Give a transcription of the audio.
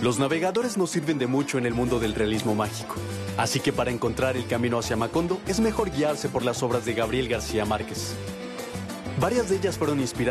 Los navegadores nos sirven de mucho en el mundo del realismo mágico. Así que para encontrar el camino hacia Macondo, es mejor guiarse por las obras de Gabriel García Márquez. Varias de ellas fueron inspiradas